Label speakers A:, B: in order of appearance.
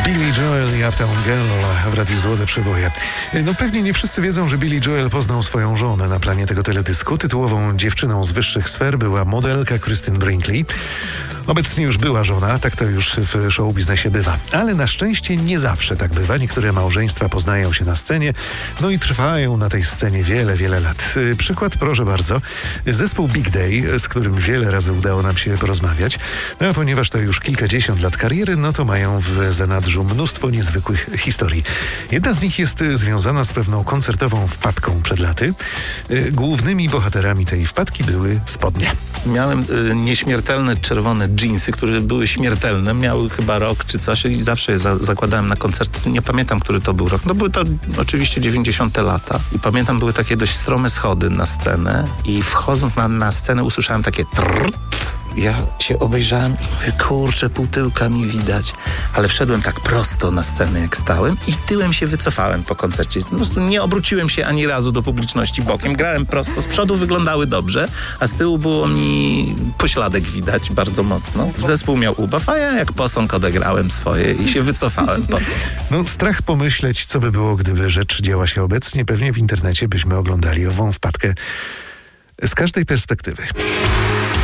A: Billy Joel i Uptown Girl w Radiu Złote Przeboje. No pewnie nie wszyscy wiedzą, że Billy Joel poznał swoją żonę na planie tego teledysku. Tytułową dziewczyną z wyższych sfer była modelka Kristen Brinkley. Obecnie już była żona, tak to już w showbiznesie bywa. Ale na szczęście nie zawsze tak bywa. Niektóre małżeństwa poznają się na scenie, no i trwają na tej scenie wiele, wiele lat. Przykład, proszę bardzo, zespół Big Day, z którym wiele razy udało nam się porozmawiać. No a ponieważ to już kilkadziesiąt lat kariery, no to mają w zanadrzu mnóstwo niezwykłych historii. Jedna z nich jest związana z pewną koncertową wpadką przed laty. Głównymi bohaterami tej wpadki były spodnie.
B: Miałem nieśmiertelne czerwone dżinsy, które były śmiertelne. Miały chyba rok czy coś i zawsze je zakładałem na koncert. Nie pamiętam, który to był rok. No były to oczywiście 90. lata. I pamiętam, były takie dość strome schody na scenę i wchodząc na scenę usłyszałem takie trrrt. Ja się obejrzałem i mówię, kurczę, pół tyłka mi widać. Ale wszedłem tak prosto na scenę, jak stałem i tyłem się wycofałem po koncercie. Po prostu nie obróciłem się ani razu do publiczności bokiem. Grałem prosto, z przodu wyglądały dobrze, a z tyłu było mi pośladek widać bardzo mocno. Zespół miał ubaw, a ja jak posąg odegrałem swoje i się wycofałem potem.
A: No strach pomyśleć, co by było, gdyby rzecz działa się obecnie. Pewnie w internecie byśmy oglądali ową wpadkę z każdej perspektywy.